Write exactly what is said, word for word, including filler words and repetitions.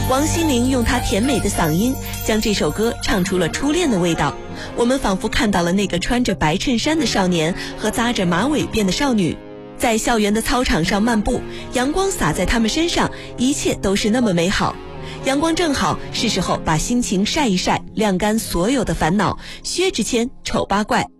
王心凌用她甜美的嗓音将这首歌唱出了初恋的味道，我们仿佛看到了那个穿着白衬衫的少年和扎着马尾辫的少女，在校园的操场上漫步，阳光洒在他们身上，一切都是那么美好。阳光正好，是时候把心情晒一晒，晾干所有的烦恼。薛之谦，丑八怪。